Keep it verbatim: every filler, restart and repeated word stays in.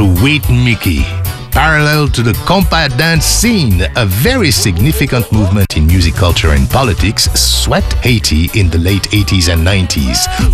Sweet Mickey. Parallel to the compa dance scene, a very significant movement in music culture and politics swept Haiti in the late eighties and nineties.